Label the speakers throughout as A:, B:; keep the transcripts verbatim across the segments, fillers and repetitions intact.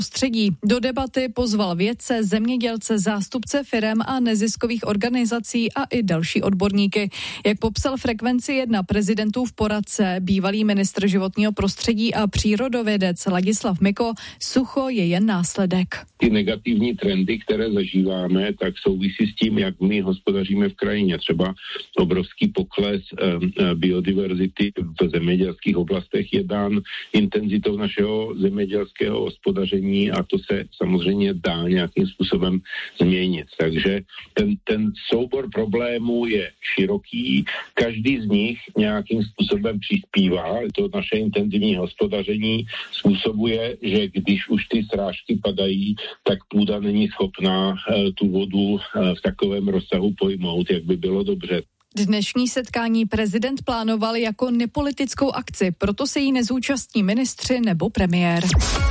A: prostředí. Do debaty pozval vědce, zemědělce, zástupce firem a neziskových organizací a i další odborníky. Jak popsal Frekvenci jedna prezidentův poradce, bývalý ministr životního prostředí a přírodovědec Ladislav Miko, sucho je jen následek.
B: Ty negativní trendy, které zažíváme, tak souvisí s tím, jak my hospodaříme v krajině. Třeba obrovský pokles eh, biodiverzity v zemědělských oblastech je dán intenzitou našeho zemědělského hospodaření a to se samozřejmě dá nějakým způsobem změnit. Takže ten, ten soubor problémů je široký, každý z nich nějakým způsobem přispívá. To naše intenzivní hospodaření způsobuje, že když už ty srážky padají, tak půda není schopná tu vodu v takovém rozsahu pojmout, jak by bylo dobře.
A: Dnešní setkání prezident plánoval jako nepolitickou akci, proto se jí nezúčastní ministři nebo premiér.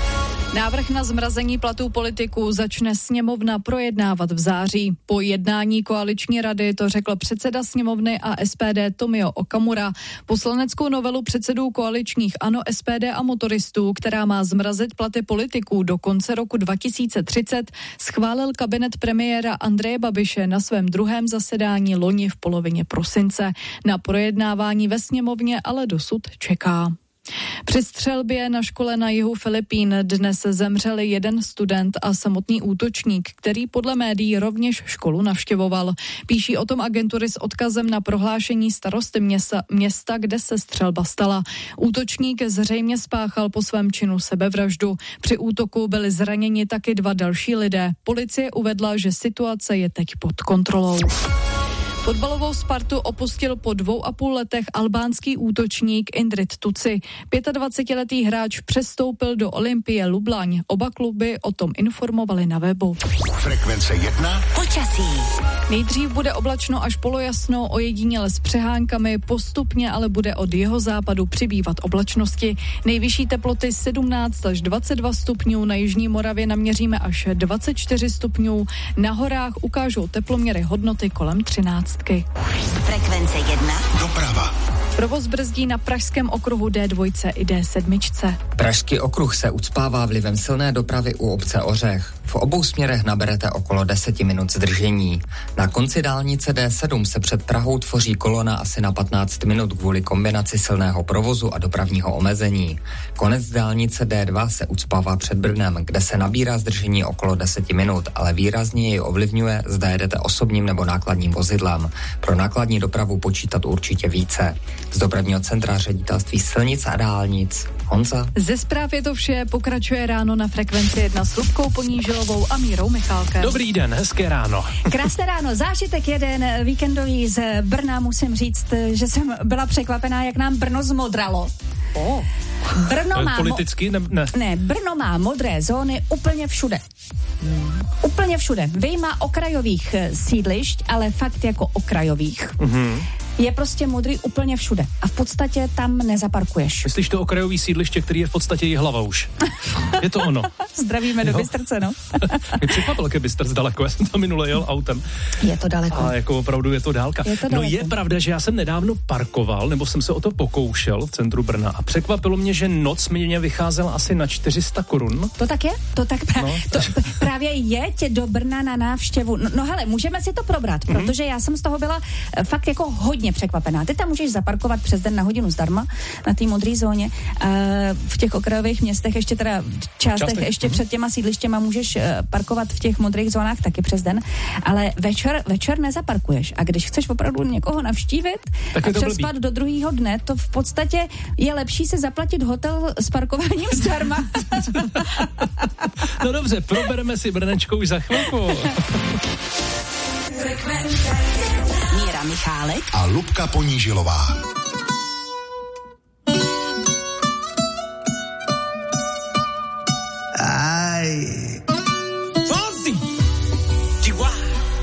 A: Návrh na zmrazení platů politiků začne sněmovna projednávat v září. Po jednání koaliční rady to řekl předseda sněmovny a S P D Tomio Okamura. Poslaneckou novelu předsedů koaličních ANO, S P D a motoristů, která má zmrazit platy politiků do konce roku dva tisíce třicet, schválil kabinet premiéra Andreje Babiše na svém druhém zasedání loni v polovině prosince. Na projednávání ve sněmovně ale dosud čeká. Při střelbě na škole na jihu Filipín dnes zemřeli jeden student a samotný útočník, který podle médií rovněž školu navštěvoval. Píší o tom agentury s odkazem na prohlášení starosty města, města, kde se střelba stala. Útočník zřejmě spáchal po svém činu sebevraždu. Při útoku byli zraněni taky dva další lidé. Policie uvedla, že situace je teď pod kontrolou. Fotbalovou Spartu opustil po dvou a půl letech albánský útočník Indrit Tuci. dvacetiletý hráč přestoupil do Olympie Lublaň. Oba kluby o tom informovali na webu.
C: Frekvence jedna.
A: Počasí. Nejdřív bude oblačno až polojasno, ojediněle s přehánkami, postupně ale bude od jeho západu přibývat oblačnosti. Nejvyšší teploty sedmnáct až dvacet dva stupňů, na jižní Moravě naměříme až dvacet čtyři stupňů, na horách ukážou teploměry hodnoty kolem třináct.
C: Frekvence jedna. Doprava.
A: Provoz brzdí na pražském okruhu D dva i D sedm.
D: Pražský okruh se ucpává vlivem silné dopravy u obce Ořech. V obou směrech naberete okolo deset minut zdržení. Na konci dálnice D sedm se před Prahou tvoří kolona asi na patnáct minut kvůli kombinaci silného provozu a dopravního omezení. Konec dálnice D dva se ucpává před Brnem, kde se nabírá zdržení okolo deset minut, ale výrazně jej ovlivňuje, zda jedete osobním nebo nákladním vozidlem. Pro nákladní dopravu počítat určitě více. Z dopravního centra Ředitelství silnic a dálnic Honza.
A: Ze zpráv je to vše, pokračuje ráno na Frekvenci jedna s Lubkou Ponížilovou a Mírou Michálkem.
E: Dobrý den, hezké ráno.
F: Krásné ráno, zážitek jeden víkendový z Brna, musím říct, že jsem byla překvapená, jak nám Brno zmodralo.
A: Oh.
F: Brno má
E: Politicky?
F: Mo-
E: ne, ne.
F: ne, Brno má modré zóny úplně všude. Hmm. Úplně všude. Vyjma okrajových sídlišť, ale fakt jako okrajových. Mm-hmm. Je prostě modrý úplně všude. A v podstatě tam nezaparkuješ.
E: Myslíš to okrajový sídliště, který je v podstatě Jihlava už? Je to ono.
F: Zdravíme do Bystrce, no.
E: Mě překvapil, jak je Bystrc daleko. Já jsem tam minule jel autem.
F: Je to daleko.
E: A jako opravdu je to dálka.
F: Je to
E: no je pravda, že já jsem nedávno parkoval, nebo jsem se o to pokoušel v centru Brna a překvapilo mě, že noc mě vycházela asi na čtyři sta korun.
F: To tak je? To tak pra-
E: no.
F: to právě je tě do Brna na návštěvu. No, no hele, můžeme si to probrat, mm-hmm. protože já jsem z toho byla fakt jako hodně překvapená. Ty tam můžeš zaparkovat přes den na hodinu zdarma na té modré zóně. V těch okrajových městech ještě teda v částech, částech. ještě mm-hmm. před těma sídlištěma můžeš parkovat v těch modrých zónách taky přes den, ale večer, večer nezaparkuješ. A když chceš opravdu někoho navštívit tak a přespat do druhého dne, to v podstatě je lepší si zaplatit hotel s parkováním zdarma.
E: No dobře, probereme si Brnečko už za chvilku.
C: Míra Michálek a Lubka Ponížilová.